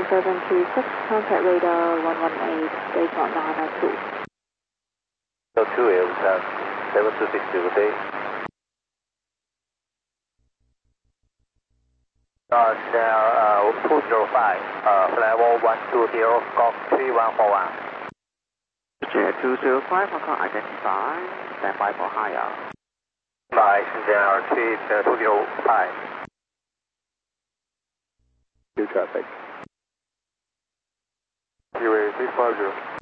726, contact radar 118, base 1902. 02 is 726, good day. Now 205, flight level 120, Golf 3141. Jet 205, Hong Kong identify, stand by for higher. Bye, Shenzhen RT 205. New traffic. Seaway 350.